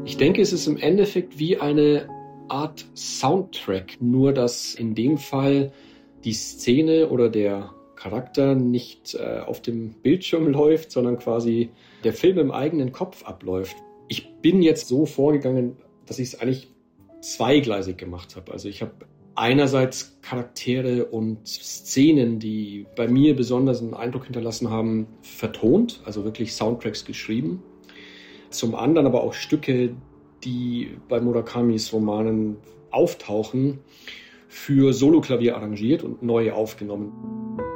Ich denke, es ist im Endeffekt wie eine Art Soundtrack, nur dass in dem Fall die Szene oder der Charakter nicht auf dem Bildschirm läuft, sondern quasi der Film im eigenen Kopf abläuft. Ich bin jetzt so vorgegangen, dass ich es eigentlich zweigleisig gemacht habe. Also ich habe einerseits Charaktere und Szenen, die bei mir besonders einen Eindruck hinterlassen haben, vertont, also wirklich Soundtracks geschrieben. Zum anderen aber auch Stücke, die bei Murakamis Romanen auftauchen, für Soloklavier arrangiert und neu aufgenommen.